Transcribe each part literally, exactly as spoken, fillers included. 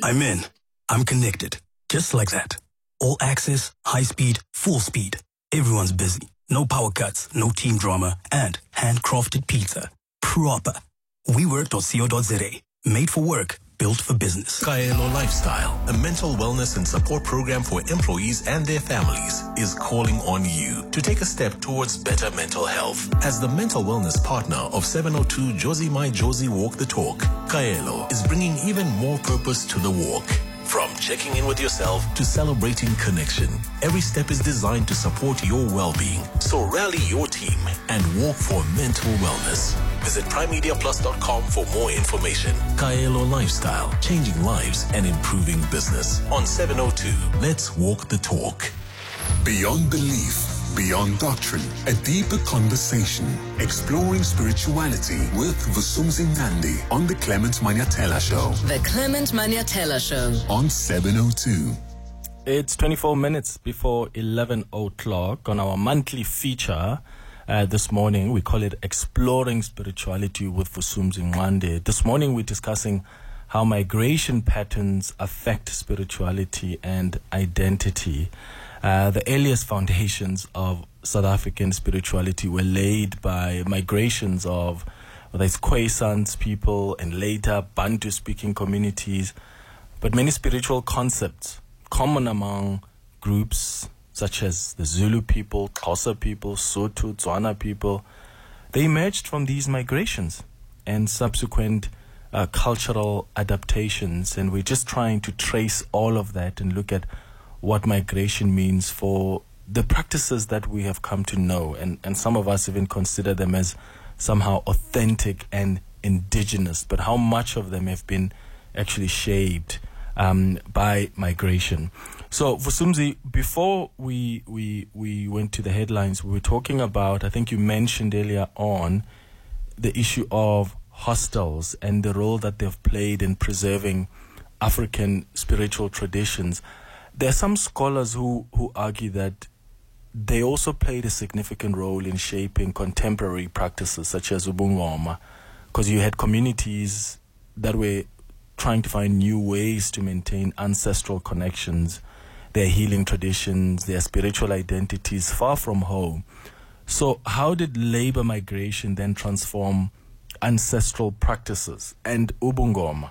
I'm in. I'm connected. Just like that. All access, high speed, full speed. Everyone's busy. No power cuts, no team drama, and handcrafted pizza. Proper. we work dot co dot za. Made for work, built for business. Kaelo Lifestyle, a mental wellness and support program for employees and their families, is calling on you to take a step towards better mental health. As the mental wellness partner of seven oh two Josie My Josie Walk the Talk, Kaelo is bringing even more purpose to the walk. From checking in with yourself to celebrating connection, every step is designed to support your well-being. So rally your team and walk for mental wellness. Visit prime media plus dot com for more information. Kaelo Lifestyle, changing lives and improving business. On seven oh two, let's walk the talk. Beyond belief, beyond doctrine, a deeper conversation, exploring spirituality with Vusumzi Ngandi on the Clement Manyatela Show. The Clement Manyatela Show on seven oh two. It's twenty-four minutes before eleven o'clock on our monthly feature. Uh, this morning, we call it Exploring Spirituality with Vusumzi Ngandi. This morning, we're discussing how migration patterns affect spirituality and identity. Uh, the earliest foundations of South African spirituality were laid by migrations of whether it's Khoisan people and later Bantu-speaking communities. But many spiritual concepts common among groups such as the Zulu people, Xhosa people, Sotho, Tswana people, they emerged from these migrations and subsequent uh, cultural adaptations. And we're just trying to trace all of that and look at what migration means for the practices that we have come to know. And, and some of us even consider them as somehow authentic and indigenous, but how much of them have been actually shaped um, by migration. So, Vusumzi, before we, we, we went to the headlines, we were talking about, I think you mentioned earlier on, the issue of hostels and the role that they've played in preserving African spiritual traditions. There are some scholars who, who argue that they also played a significant role in shaping contemporary practices such as ubungoma, because you had communities that were trying to find new ways to maintain ancestral connections, their healing traditions, their spiritual identities far from home. So how did labor migration then transform ancestral practices and ubungoma?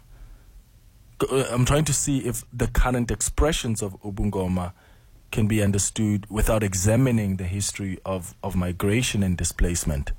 I'm trying to see if the current expressions of ubungoma can be understood without examining the history of, of migration and displacement.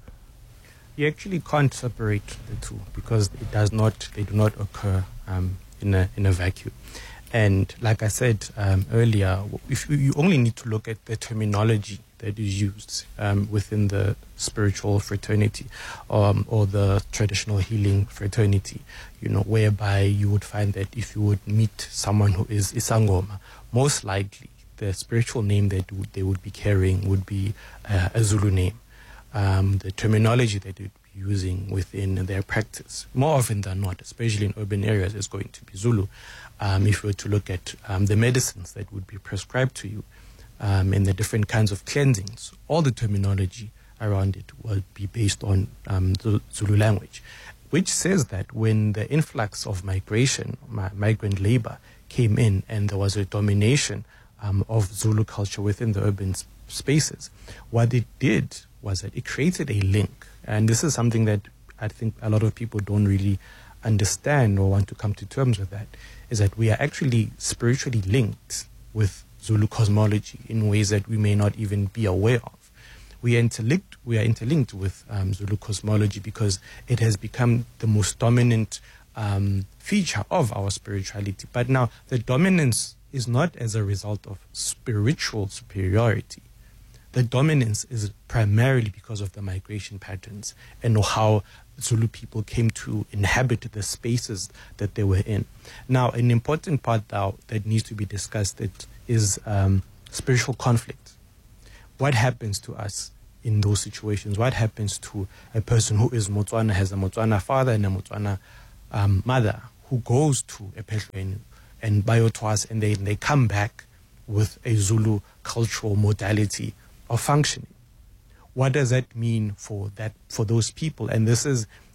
You actually can't separate the two because it does not, they do not occur um, in a in a vacuum. And like I said um, earlier, if you, you only need to look at the terminology that is used um, within the spiritual fraternity um, or the traditional healing fraternity, you know, whereby you would find that if you would meet someone who is Isangoma, most likely the spiritual name that would, they would be carrying would be uh, a Zulu name. Um, the terminology that they would be using within their practice, more often than not, especially in urban areas, is going to be Zulu. Um, if you were to look at um, the medicines that would be prescribed to you, Um, and the different kinds of cleansings, all the terminology around it will be based on um, the Zulu language, which says that when the influx of migration, mi- migrant labor came in and there was a domination um, of Zulu culture within the urban sp- spaces, what it did was that it created a link. And this is something that I think a lot of people don't really understand or want to come to terms with, that is that we are actually spiritually linked with Zulu cosmology in ways that we may not even be aware of. We are interlinked, we are interlinked with um, Zulu cosmology because it has become the most dominant um, feature of our spirituality. But now, the dominance is not as a result of spiritual superiority. The dominance is primarily because of the migration patterns and how Zulu people came to inhabit the spaces that they were in. Now, an important part now that needs to be discussed that is um, spiritual conflict. What happens to us in those situations? What happens to a person who is Motswana, has a Motswana father and a Motswana um, mother, who goes to a Phehlweni and Bayotwas, and they, they come back with a Zulu cultural modality of functioning? What does that mean for that for those people? And this is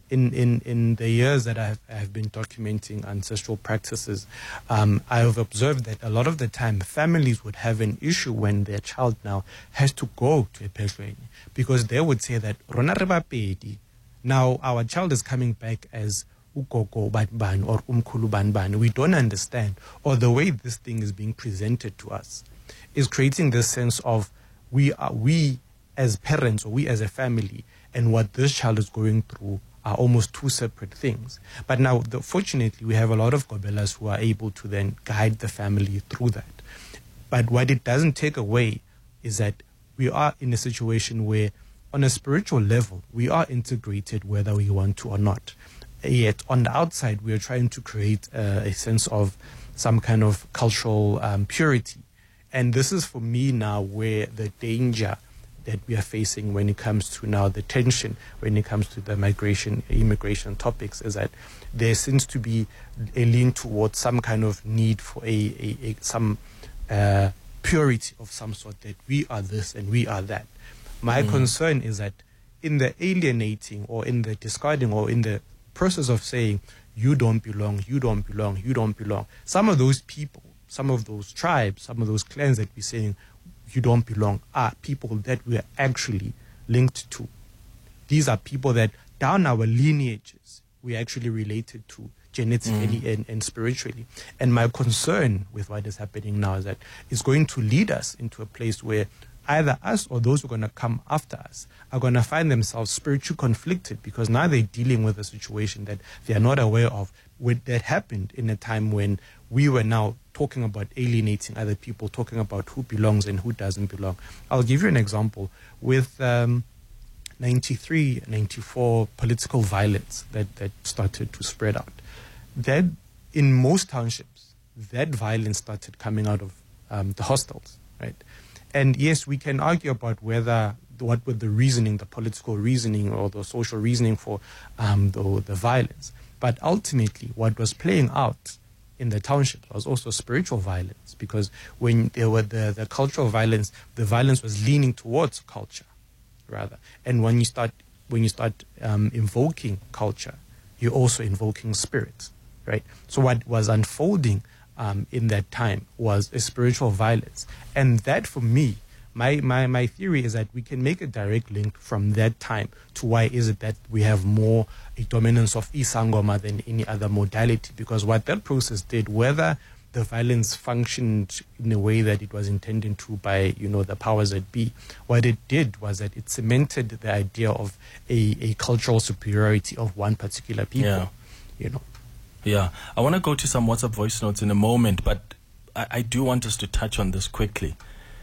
in, in, in the years that I have, I have been documenting ancestral practices, um, I have observed that a lot of the time families would have an issue when their child now has to go to a Peshweni, because they would say that Rona re bapedi. Now our child is coming back as ugogo banban or umkhulu banban. We don't understand, or the way this thing is being presented to us is creating this sense of we are we as parents or we as a family and what this child is going through are almost two separate things. But now, the, fortunately, we have a lot of Gobelas who are able to then guide the family through that. But what it doesn't take away is that we are in a situation where, on a spiritual level, we are integrated whether we want to or not. Yet, on the outside, we are trying to create uh, a sense of some kind of cultural um, purity. And this is, for me, now where the danger that we are facing when it comes to now the tension, when it comes to the migration, immigration topics, is that there seems to be a lean towards some kind of need for a, a, a some uh, purity of some sort, that we are this and we are that. My mm. concern is that in the alienating or in the discarding or in the process of saying, you don't belong, you don't belong, you don't belong, some of those people, some of those tribes, some of those clans that we're saying, you don't belong, are people that we are actually linked to. These are people that down our lineages we are actually related to genetically mm. and, and spiritually. And my concern with what is happening now is that it's going to lead us into a place where either us or those who are going to come after us are going to find themselves spiritually conflicted, because now they're dealing with a situation that they are not aware of, that happened in a time when we were now talking about alienating other people, talking about who belongs and who doesn't belong. I'll give you an example. With um, ninety-three, ninety-four political violence that, that started to spread out, that in most townships, that violence started coming out of um, the hostels, right? And yes, we can argue about whether, what was the reasoning, the political reasoning or the social reasoning for um, the, the violence. But ultimately, what was playing out in the township was also spiritual violence, because when there were the, the cultural violence, the violence was leaning towards culture, rather. And when you start when you start um, invoking culture, you're also invoking spirit, right? So what was unfolding um, in that time was a spiritual violence, and that, for me, my, my my theory is that we can make a direct link from that time to why is it that we have more a dominance of Isangoma than any other modality, because what that process did, whether the violence functioned in a way that it was intended to by, you know, the powers that be, what it did was that it cemented the idea of a, a cultural superiority of one particular people, yeah. you know. Yeah, I want to go to some WhatsApp voice notes in a moment, but I, I do want us to touch on this quickly.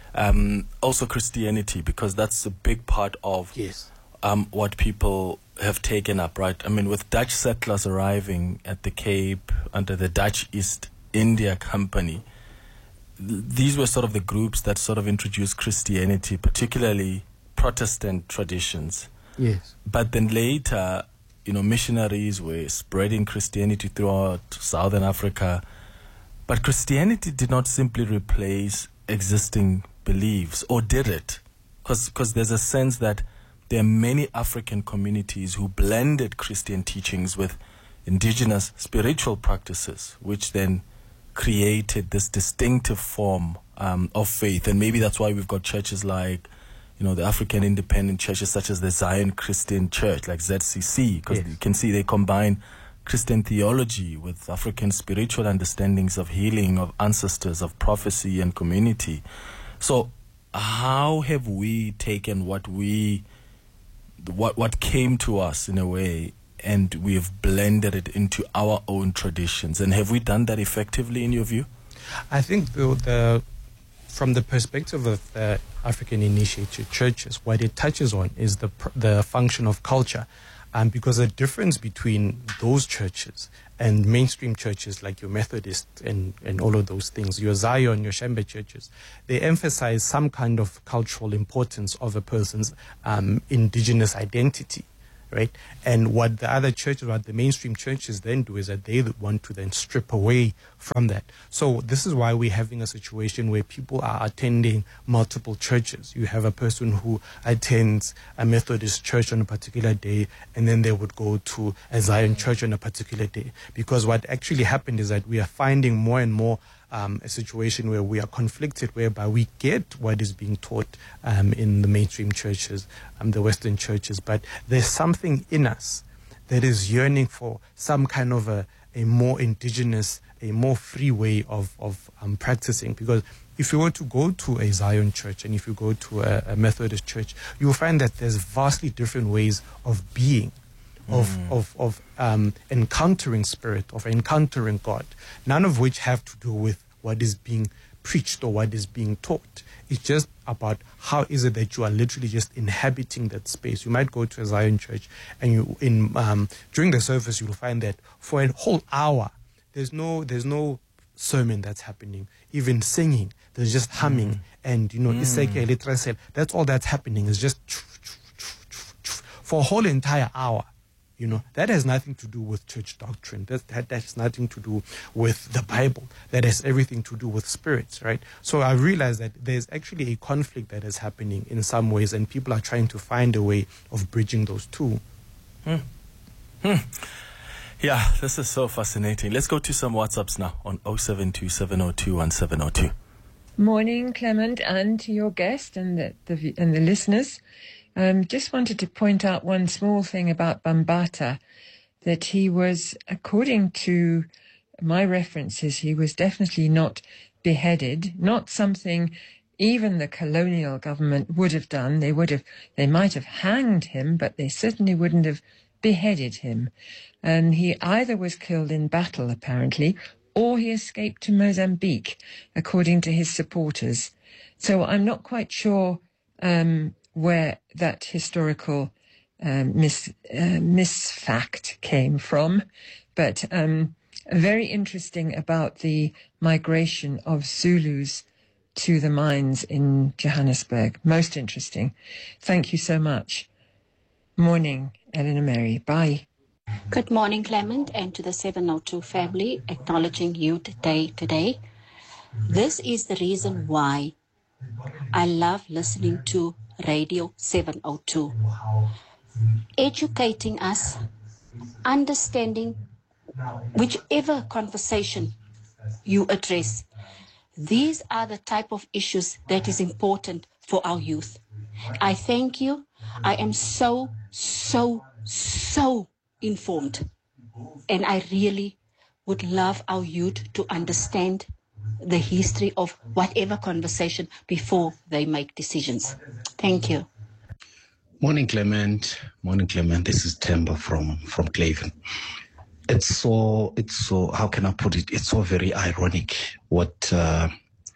Um, also Christianity, because that's a big part of yes. um, what people have taken up, right? I mean, with Dutch settlers arriving at the Cape under the Dutch East India Company, th- these were sort of the groups that sort of introduced Christianity, particularly Protestant traditions. Yes. But then later, you know, missionaries were spreading Christianity throughout Southern Africa. But Christianity did not simply replace existing beliefs, or did it? Because there's a sense that there are many African communities who blended Christian teachings with indigenous spiritual practices, which then created this distinctive form um, of faith. And maybe that's why we've got churches like, you know, the African independent churches such as the Zion Christian Church, like Z C C, because yes. you can see they combine Christian theology with African spiritual understandings of healing, of ancestors, of prophecy and community. So how have we taken what we, what what came to us in a way, and we've blended it into our own traditions? And have we done that effectively in your view? I think the, the from the perspective of the African initiated churches, what it touches on is the the function of culture. Um, because the difference between those churches and mainstream churches like your Methodist and, and all of those things, your Zion, your Shembe churches, they emphasize some kind of cultural importance of a person's um, indigenous identity, right? And what the other churches, what the mainstream churches then do is that they want to then strip away from that. So this is why we're having a situation where people are attending multiple churches. You have a person who attends a Methodist church on a particular day, and then they would go to a Zion church on a particular day. Because what actually happened is that we are finding more and more Um, a situation where we are conflicted, whereby we get what is being taught um, in the mainstream churches, um, the Western churches, but there's something in us that is yearning for some kind of a, a more indigenous, a more free way of, of um, practicing. Because if you were to go to a Zion church and if you go to a, a Methodist church, you'll find that there's vastly different ways of being, of mm. of, of um, encountering spirit, of encountering God, none of which have to do with what is being preached or what is being taught. It's just about how is it that you are literally just inhabiting that space. You might go to a Zion church and you in um, during the service you'll find that for a whole hour there's no there's no sermon that's happening, even singing. There's just humming mm. and you know mm. that's all that's happening is just for a whole entire hour. You know, that has nothing to do with church doctrine. That, that, that has nothing to do with the Bible. That has everything to do with spirits, right? So I realize that there's actually a conflict that is happening in some ways, and people are trying to find a way of bridging those two. Hmm. Hmm. Yeah, this is so fascinating. Let's go to some WhatsApps now on oh seven two, seven oh two, one seven oh two. Morning, Clement, and to your guest and the, the, and the listeners. Um, just wanted to point out one small thing about Bambata, that he was, according to my references, he was definitely not beheaded, not something even the colonial government would have done. They would have, they might have hanged him, but they certainly wouldn't have beheaded him. And he either was killed in battle, apparently, or he escaped to Mozambique, according to his supporters. So I'm not quite sure um, where that historical um, mis, uh, misfact came from, but um, very interesting about the migration of Zulus to the mines in Johannesburg. Most interesting. Thank you so much. Morning, Eleanor Mary. Bye. Good morning, Clement, and to the seven oh two family, acknowledging you today. today. This is the reason why I love listening to Radio seven oh two. Educating us, understanding whichever conversation you address. These are the type of issues that is important for our youth. I thank you. I am so, so, so informed. And I really would love our youth to understand the history of whatever conversation before they make decisions. Thank you. Morning, Clement. Morning, Clement. This is Temba from, from Claven. It's so, it's so, how can I put it? It's so very ironic what, uh,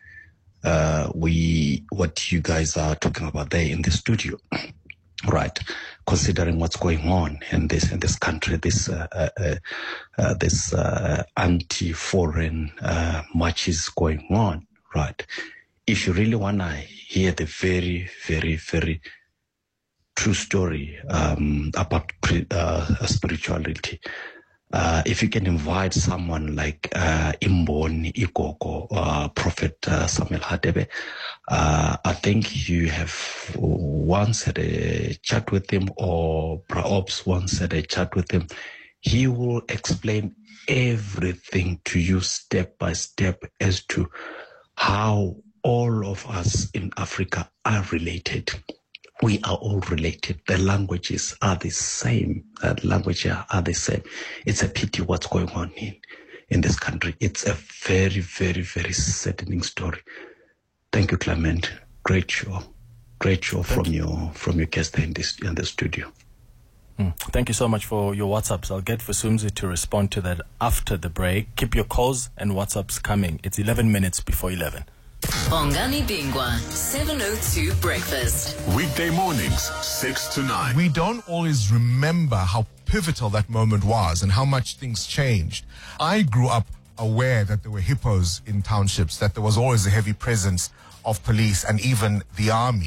uh, we, what you guys are talking about there in the studio, right? Considering what's going on in this, in this country, this, uh, uh, uh, this, uh, anti-foreign, uh, marches going on, right? If you really want to hear the very, very, very true story, um, about, uh, spirituality, Uh, if you can invite someone like uh, Imboni Ikoko, uh, Prophet uh, Samuel Hadebe, uh, I think you have once had a chat with him, or perhaps once had a chat with him. He will explain everything to you step by step as to how all of us in Africa are related. We are all related. The languages are the same. Uh, languages are the same. It's a pity what's going on in, in this country. It's a very, very, very saddening story. Thank you, Clement. Great show. Great show Thank from you. your from your guest in this in the studio. Mm. Thank you so much for your WhatsApps. I'll get Vusumzi to respond to that after the break. Keep your calls and WhatsApps coming. It's eleven minutes before eleven. Bongani Bingwa, seven oh two Breakfast. Weekday mornings, six to nine. We don't always remember how pivotal that moment was and how much things changed. I grew up aware that there were hippos in townships, that there was always a heavy presence of police and even the army,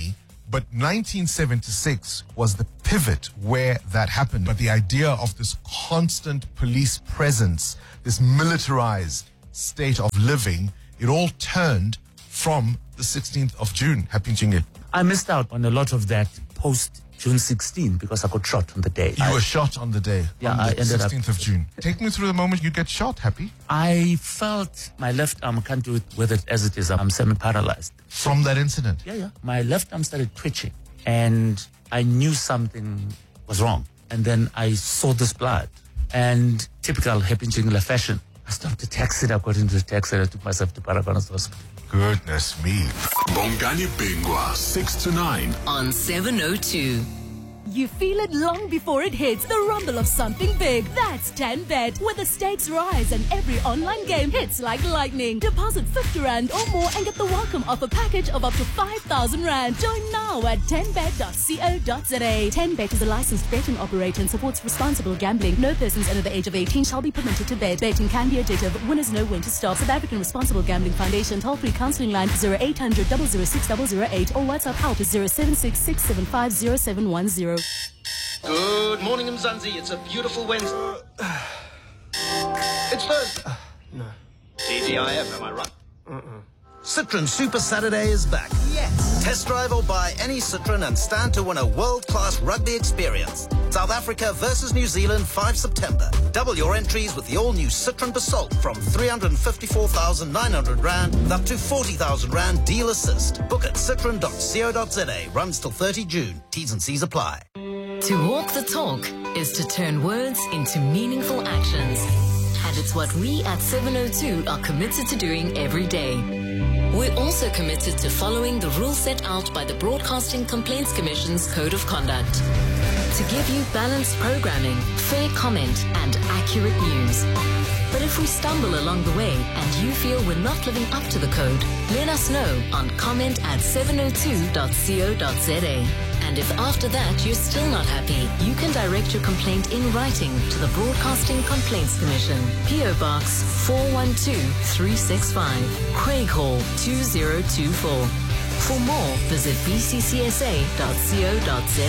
But nineteen seventy-six was the pivot where that happened. But the idea of this constant police presence, this militarized state of living, it all turned from the sixteenth of June. Happy Njinge. I missed out on a lot of that post June sixteenth because I got shot on the day. You I, were shot on the day, yeah, on the I ended sixteenth up, of June. Take me through the moment you get shot, Happy. I felt my left arm, I can't do it with it as it is. I'm semi-paralyzed. From that incident? Yeah, yeah. My left arm started twitching and I knew something was wrong. And then I saw this blood. And typical Happy Njingile fashion, I stopped the taxi, I got into the taxi and I took myself to Paragons Hospital. Goodness me. Bongani Bingwa, six to nine. On seven oh two. You feel it long before it hits. The rumble of something big. That's ten bet, where the stakes rise and every online game hits like lightning. Deposit fifty rand or more and get the welcome offer package of up to five thousand rand. Join now at ten bet dot co dot za. ten bet is a licensed betting operator and supports responsible gambling. No persons under the age of eighteen shall be permitted to bet. Betting can be addictive. Winners know when to stop. South African Responsible Gambling Foundation. Toll-free counseling line zero eight hundred, zero zero six, zero zero eight or WhatsApp help is zero seven six, six seven five, zero seven one zero. Good morning, Mzansi. It's a beautiful Wednesday. It's Thursday. Uh, no. T G I F, am I right? Uh-uh. Citroen Super Saturday is back. Yes. Test drive or buy any Citroen and stand to win a world-class rugby experience. South Africa versus New Zealand, the fifth of September. Double your entries with the all-new Citroen Basalt from three hundred fifty-four thousand nine hundred rand with up to forty thousand rand deal assist. Book at citroen dot co dot za. Runs till thirtieth of June. T's and C's apply. To walk the talk is to turn words into meaningful actions. And it's what we at seven oh two are committed to doing every day. We're also committed to following the rules set out by the Broadcasting Complaints Commission's Code of Conduct. To give you balanced programming, fair comment, and accurate news. But if we stumble along the way and you feel we're not living up to the code, let us know on comment at seven oh two dot co dot za. And if after that you're still not happy, you can direct your complaint in writing to the Broadcasting Complaints Commission. P O Box four one two three six five, Craig Hall two zero two four. For more, visit b c c s a dot co dot za.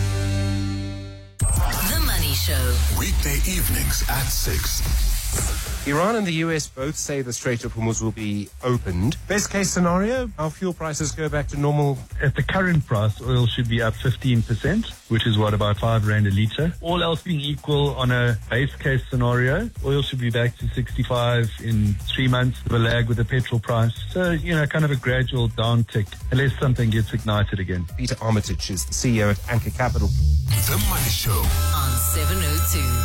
The Money Show. Weekday evenings at six. Iran and the U S both say the Strait of Hormuz will be opened. Best case scenario, our fuel prices go back to normal. At the current price, oil should be up fifteen percent, which is what, about five rand a litre. All else being equal, on a base case scenario, oil should be back to sixty-five in three months, with a lag with the petrol price. So, you know, kind of a gradual downtick, unless something gets ignited again. Peter Armitage is the C E O at Anchor Capital. The Money Show on seven oh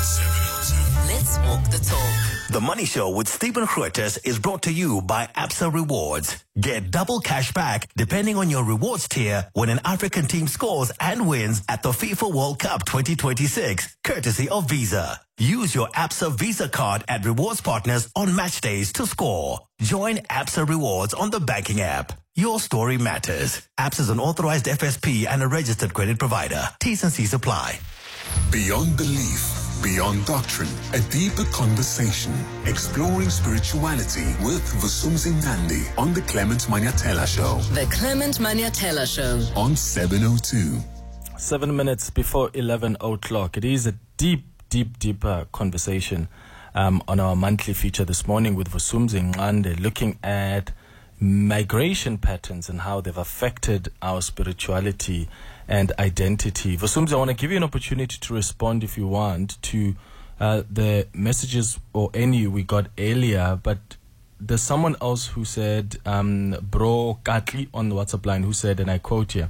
two. Let's walk the talk. The Money Show with Stephen Grootes is brought to you by Absa Rewards. Get double cash back depending on your rewards tier when an African team scores and wins at the FIFA World Cup twenty twenty-six, courtesy of Visa. Use your Absa Visa card at rewards partners on match days to score. Join Absa Rewards on the banking app. Your story matters. Absa is an authorized F S P and a registered credit provider. T's and C's apply. Beyond belief, beyond doctrine, a deeper conversation, exploring spirituality with Vusumzi Nandi on the Clement Manyatela Show. The Clement Manyatela Show on seven oh two. Seven minutes before eleven o'clock. It is a deep, deep, deeper conversation um, on our monthly feature this morning with Vusumzi Nandi, looking at migration patterns and how they've affected our spirituality and identity. Vusumzi, I want to give you an opportunity to respond if you want to uh, the messages or any we got earlier, but there's someone else who said, um, Bro Katli on the WhatsApp line, who said, and I quote here,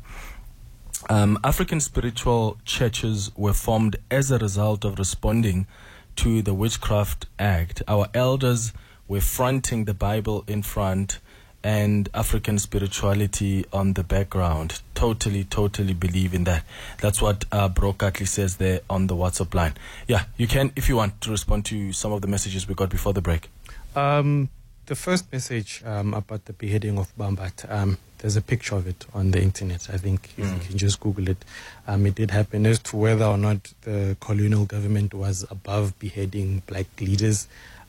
um, African spiritual churches were formed as a result of responding to the Witchcraft Act. Our elders were fronting the Bible in front and African spirituality on the background. Totally, totally believe in that. That's what uh, Bro Katli says there on the WhatsApp line. Yeah, you can, if you want, to respond to some of the messages we got before the break. Um, the first message um, about the beheading of Bambatha, um, there's a picture of it on the internet. I think if mm. you can just Google it. Um, it did happen. As to whether or not the colonial government was above beheading black leaders,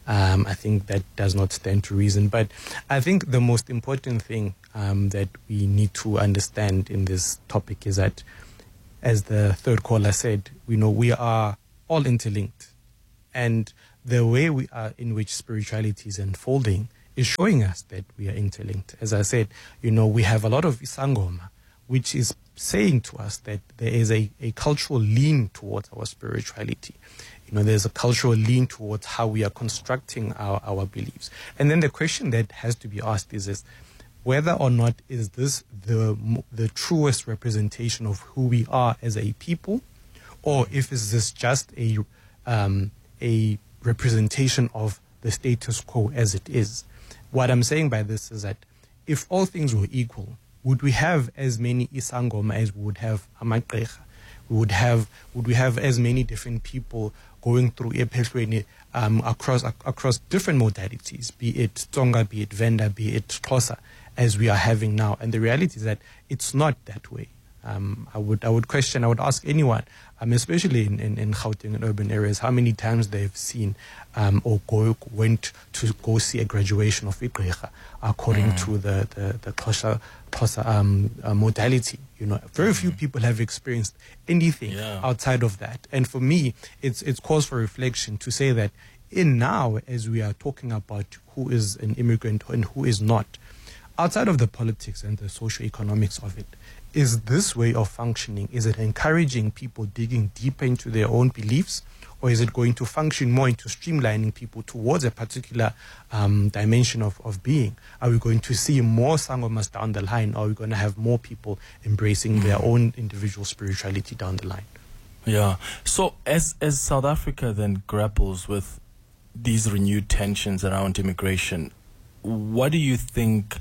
Um, I think that does not stand to reason. But I think the most important thing um, that we need to understand in this topic is that, as the third caller said, we know we are all interlinked. And the way we are in which spirituality is unfolding is showing us that we are interlinked. As I said, you know, we have a lot of Isangoma, which is saying to us that there is a, a cultural lean towards our spirituality. You know, there's a cultural lean towards how we are constructing our, our beliefs. And then the question that has to be asked is, is whether or not is this the the truest representation of who we are as a people, or if is this just a um, a representation of the status quo as it is. What I'm saying by this is that if all things were equal, would we have as many Isangoma as we would have Amaqecha? We would have would we have as many different people going through ePhehlweni um, across ac- across different modalities, be it Tsonga, be it Venda, be it Xhosa, as we are having now? And the reality is that it's not that way. Um, I would I would question, I would ask anyone, um, especially in, in, in Gauteng and urban areas, how many times they've seen um, or go, went to go see a graduation of Igqirha according mm. to the, the, the Xhosa, Xhosa um, uh, modality. You know, very few people have experienced anything yeah. outside of that. And for me, it's it's cause for reflection to say that in now, as we are talking about who is an immigrant and who is not, outside of the politics and the socio-economics of it, is this way of functioning, is it encouraging people digging deeper into their own beliefs, or is it going to function more into streamlining people towards a particular um, dimension of, of being? Are we going to see more Sangomas down the line, or are we going to have more people embracing their own individual spirituality down the line? Yeah. So as as South Africa then grapples with these renewed tensions around immigration, what do you think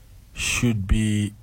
should be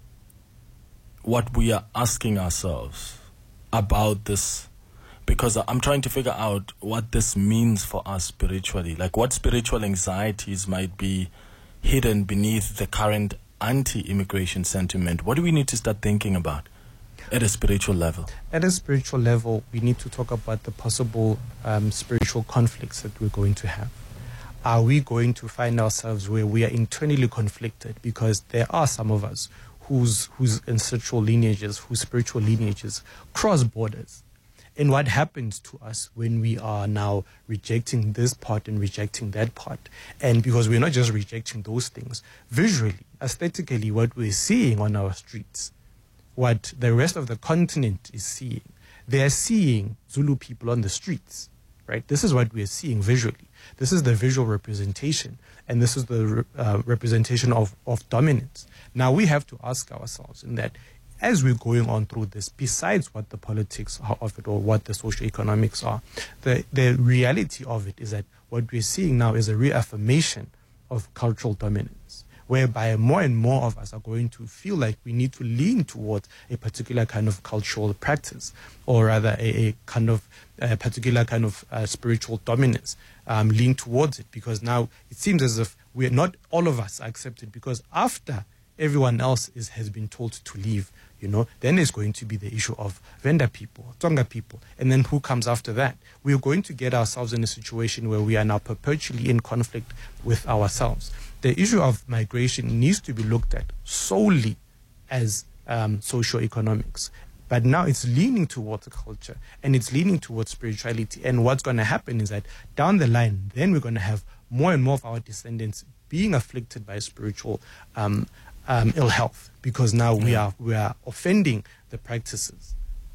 what we are asking ourselves about this? Because I'm trying to figure out what this means for us spiritually. Like, what spiritual anxieties might be hidden beneath the current anti-immigration sentiment? What do we need to start thinking about at a spiritual level? At a spiritual level, we need to talk about the possible um, spiritual conflicts that we're going to have. Are we going to find ourselves where we are internally conflicted? Because there are some of us whose whose ancestral lineages, whose spiritual lineages cross borders. And what happens to us when we are now rejecting this part and rejecting that part? And because we're not just rejecting those things, visually, aesthetically, what we're seeing on our streets, what the rest of the continent is seeing, they're seeing Zulu people on the streets, right? This is what we're seeing visually. This is the visual representation, and this is the uh, representation of, of dominance. Now we have to ask ourselves in that, as we're going on through this, besides what the politics of it or what the socioeconomics are, the, the reality of it is that what we're seeing now is a reaffirmation of cultural dominance, whereby more and more of us are going to feel like we need to lean towards a particular kind of cultural practice, or rather a, a kind of a particular kind of uh, spiritual dominance, um, lean towards it, because now it seems as if we're not all of us are accepted, because after everyone else is, has been told to leave, you know, then there's going to be the issue of Venda people, Tsonga people, and then who comes after that? We're going to get ourselves in a situation where we are now perpetually in conflict with ourselves. The issue of migration needs to be looked at solely as um, socio-economics. But now it's leaning towards culture, and it's leaning towards spirituality. And what's going to happen is that down the line, then we're going to have more and more of our descendants being afflicted by spiritual um, um, ill health, because now we are we are offending the practices.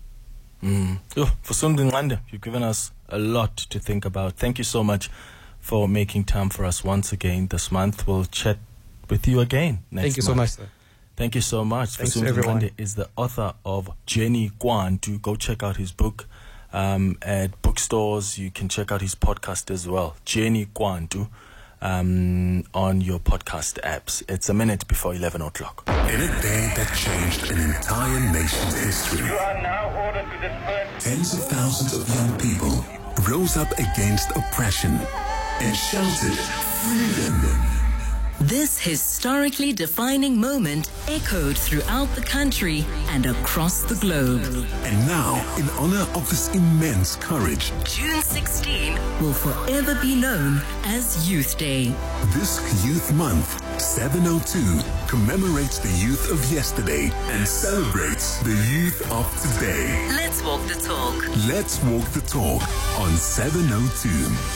Mm. Oh, Vusumuzi Nqande, you've given us a lot to think about. Thank you so much for making time for us once again this month. We'll chat with you again next month. Thank you so much, sir. Thank you so much. Thanks Vusumuzi to everyone. Nqande is the author of Jenny Kwantu. Go check out his book um, at bookstores. You can check out his podcast as well, Jenny Kwantu, um, on your podcast apps. It's a minute before eleven o'clock. In a day that changed an entire nation's history, You are now ordered to disperse. tens of thousands of young people rose up against oppression and shouted freedom. This historically defining moment echoed throughout the country and across the globe. And now, in honor of this immense courage, June sixteenth will forever be known as Youth Day. This Youth Month, seven oh two commemorates the youth of yesterday and celebrates the youth of today. Let's walk the talk. Let's walk the talk on seven oh two.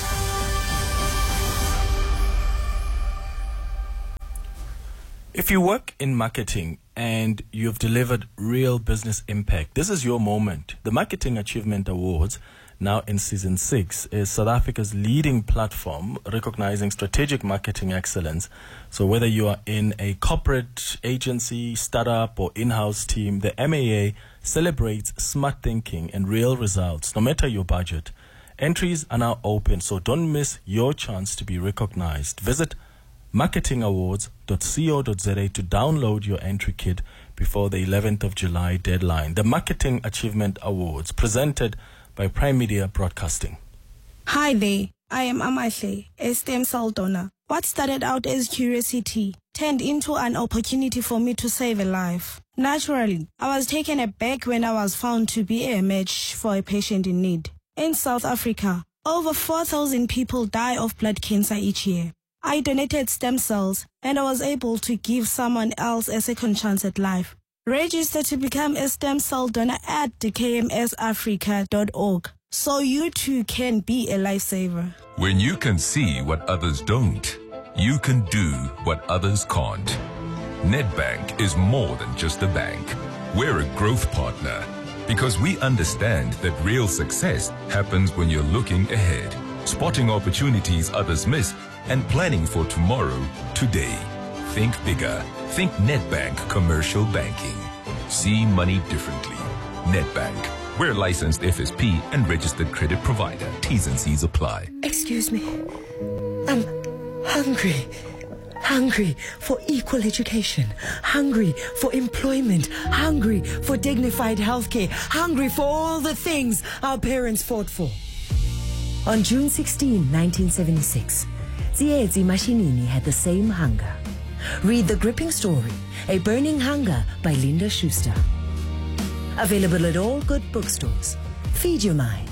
If you work in marketing and you've delivered real business impact, this is your moment. The Marketing Achievement Awards, now in season six, is South Africa's leading platform recognizing strategic marketing excellence. So whether you are in a corporate agency, startup, or in-house team, the M A A celebrates smart thinking and real results, no matter your budget. Entries are now open, so don't miss your chance to be recognized. Visit marketing awards dot co dot za to download your entry kit before the eleventh of July deadline. The Marketing Achievement Awards, presented by Prime Media Broadcasting. Hi there, I am Amahle, a stem cell donor. What started out as curiosity turned into an opportunity for me to save a life. Naturally, I was taken aback when I was found to be a match for a patient in need. In South Africa, over four thousand people die of blood cancer each year. I donated stem cells and I was able to give someone else a second chance at life. Register to become a stem cell donor at d k m s africa dot org so you too can be a lifesaver. When you can see what others don't, you can do what others can't. Nedbank is more than just a bank. We're a growth partner because we understand that real success happens when you're looking ahead, spotting opportunities others miss, and planning for tomorrow, today. Think bigger. Think Nedbank Commercial Banking. See money differently. Nedbank. We're a licensed F S P and registered credit provider. T's and C's apply. Excuse me. I'm hungry. Hungry for equal education. Hungry for employment. Hungry for dignified healthcare. Hungry for all the things our parents fought for. On June sixteenth, nineteen seventy-six, Tsietsi Mashinini had the same hunger. Read The Gripping Story, A Burning Hunger by Linda Schuster. Available at all good bookstores. Feed your mind.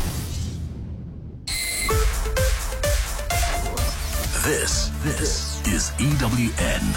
This, this is E W N.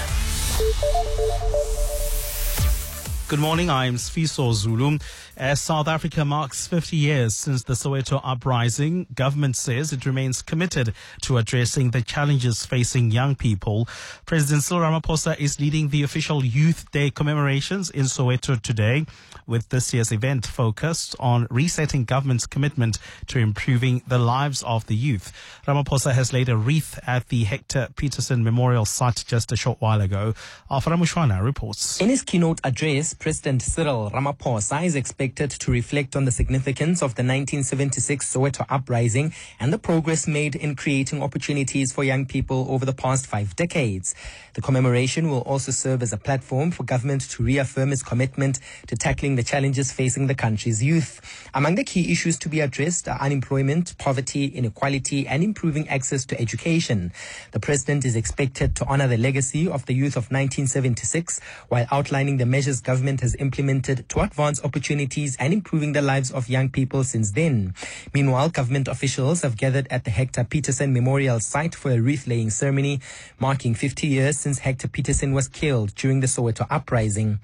Good morning, I'm Sfiso Zulu. As South Africa marks fifty years since the Soweto uprising, government says it remains committed to addressing the challenges facing young people. President Cyril Ramaphosa is leading the official Youth Day commemorations in Soweto today, with this year's event focused on resetting government's commitment to improving the lives of the youth. Ramaphosa has laid a wreath at the Hector Peterson Memorial site just a short while ago. Alfred Mushwana reports. In his keynote address, President Cyril Ramaphosa is expected to reflect on the significance of the nineteen seventy-six Soweto uprising and the progress made in creating opportunities for young people over the past five decades. The commemoration will also serve as a platform for government to reaffirm its commitment to tackling the challenges facing the country's youth. Among the key issues to be addressed are unemployment, poverty, inequality, and improving access to education. The president is expected to honor the legacy of the youth of nineteen seventy-six while outlining the measures government has implemented to advance opportunities and improving the lives of young people since then. Meanwhile, government officials have gathered at the Hector Peterson Memorial site for a wreath-laying ceremony marking fifty years since Hector Peterson was killed during the Soweto uprising.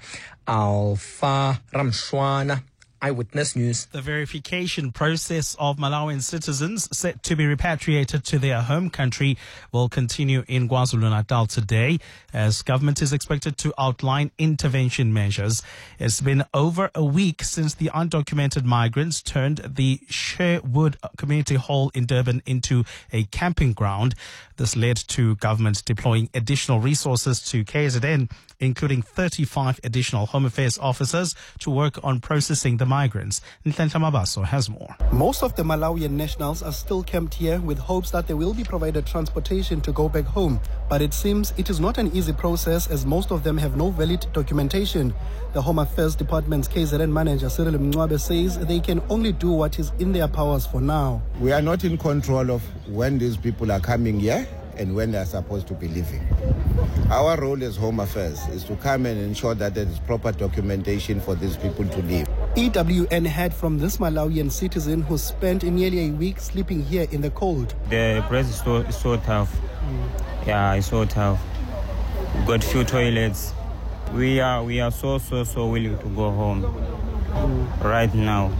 Alpha Ramshwana, Eyewitness News. The verification process of Malawian citizens set to be repatriated to their home country will continue in KwaZulu-Natal today, as government is expected to outline intervention measures. It's been over a week since the undocumented migrants turned the Sherwood Community Hall in Durban into a camping ground. This led to government deploying additional resources to K Z N, including thirty-five additional Home Affairs officers to work on processing the migrants. Nhlanhla Mabaso has more. Most of the Malawian nationals are still camped here with hopes that they will be provided transportation to go back home. But it seems it is not an easy process, as most of them have no valid documentation. The Home Affairs Department's K Z N manager, Cyril Mncwabe, says they can only do what is in their powers for now. We are not in control of when these people are coming here and when they are supposed to be leaving. Our role as Home Affairs is to come and ensure that there is proper documentation for these people to live. E W N heard from this Malawian citizen who spent nearly a week sleeping here in the cold. The place is so, is so tough. Mm. Yeah, it's so tough. We've got few toilets. We are we are so so so willing to go home mm. right now.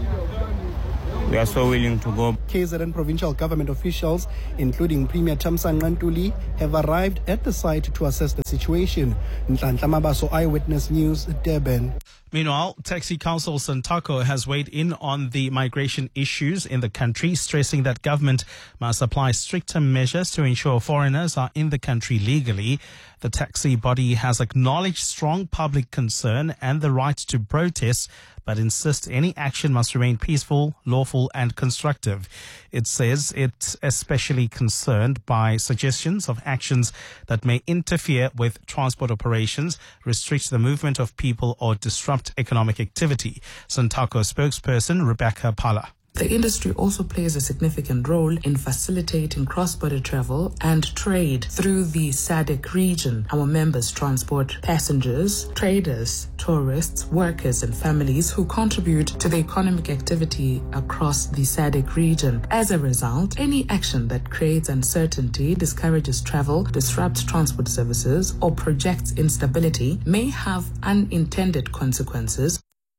We are so willing to go. K Z N provincial government officials, including Premier Thamsanqa Ntuli, have arrived at the site to assess the situation. Nhlanhla Mabaso, Eyewitness News, Durban. Meanwhile, Taxi Council Santaco has weighed in on the migration issues in the country, stressing that government must apply stricter measures to ensure foreigners are in the country legally. The taxi body has acknowledged strong public concern and the right to protest, but insists any action must remain peaceful, lawful and constructive. It says it's especially concerned by suggestions of actions that may interfere with transport operations, restrict the movement of people or disrupt economic activity. Santaco spokesperson Rebecca Pala. The industry also plays a significant role in facilitating cross-border travel and trade through the S A D C region. Our members transport passengers, traders, tourists, workers and families who contribute to the economic activity across the S A D C region. As a result, any action that creates uncertainty, discourages travel, disrupts transport services or projects instability may have unintended consequences.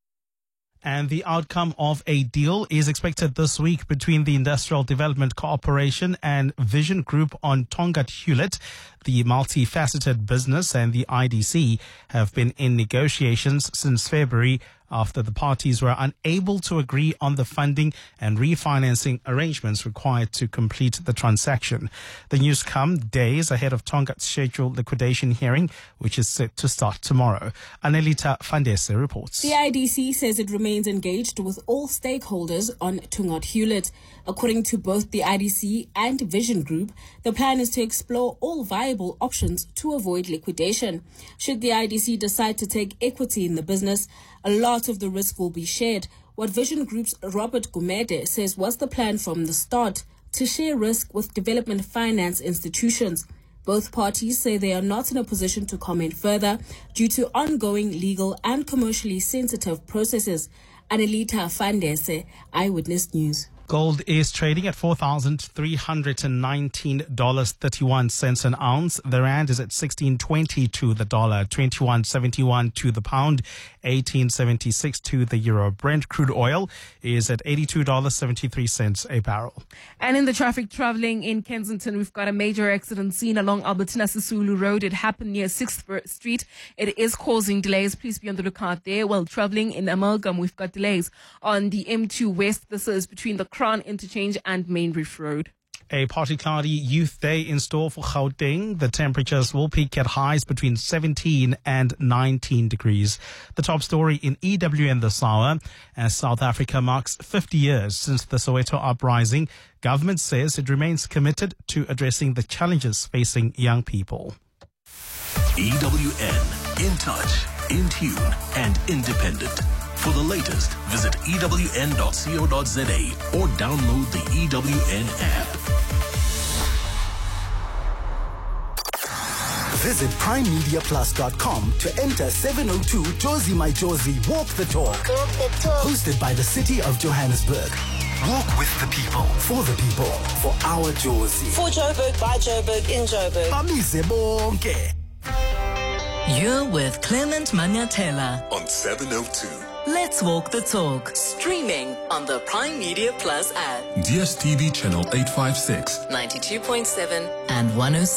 And the outcome of a deal is expected this week between the Industrial Development Corporation and Vision Group on Tongaat Hulett. The multifaceted business and the I D C have been in negotiations since February after the parties were unable to agree on the funding and refinancing arrangements required to complete the transaction. The news come days ahead of Tongaat's scheduled liquidation hearing, which is set to start tomorrow. Anelita Fandese reports. The I D C says it remains engaged with all stakeholders on Tongaat Hulett. According to both the I D C and Vision Group, the plan is to explore all viable options to avoid liquidation. Should the I D C decide to take equity in the business, a lot of the risk will be shared. What Vision Group's Robert Gumede says was the plan from the start, to share risk with development finance institutions. Both parties say they are not in a position to comment further due to ongoing legal and commercially sensitive processes. Anelita Fandese, Eyewitness News. Gold is trading at four thousand three hundred nineteen dollars and thirty-one cents an ounce. The rand is at sixteen twenty to the dollar, twenty-one seventy-one to the pound, eighteen seventy-six to the euro. Brent crude oil is at eighty-two dollars and seventy-three cents a barrel. And in the traffic traveling in Kensington, we've got a major accident scene along Albertina Sisulu Road. It happened near sixth Street. It is causing delays. Please be on the lookout there. While traveling in Amalgam, we've got delays on the M two West. This is between the Crown Interchange and Main Reef Road. A partly cloudy youth day in store for Gauteng. The temperatures will peak at highs between seventeen and nineteen degrees. The top story in E W N this hour, as South Africa marks fifty years since the Soweto uprising, government says it remains committed to addressing the challenges facing young people. E W N, in touch, in tune and independent. For the latest, visit E W N dot co dot za or download the E W N app. Visit prime media plus dot com to enter seven oh two Jozi My Jozi Walk the Talk. Walk the talk. Hosted by the City of Johannesburg. Walk with the people, for the people, for our Jozi. For Joburg, by Joburg, in Joburg. Bamise bonke. You're with Clement Manyatela on seven oh two. Let's walk the talk. Streaming on the Prime Media Plus app. D S T V channel eight five six. ninety-two point seven and one oh six.